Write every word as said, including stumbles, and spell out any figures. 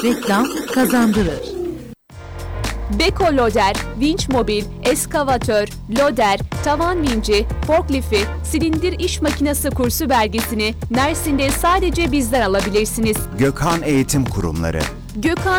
Reklam kazandırır. Beko Loader, vinç mobil, eskavatör, loader, tavan vinci, forklifti, silindir iş makinesi kursu belgesini Mersin'de sadece bizler alabilirsiniz. Gökhan Eğitim Kurumları. Gökhan